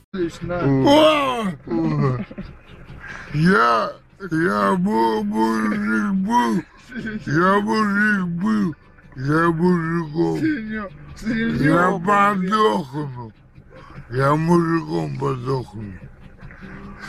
Я мужик был, я мужиком. Я подохну, я мужиком подохну.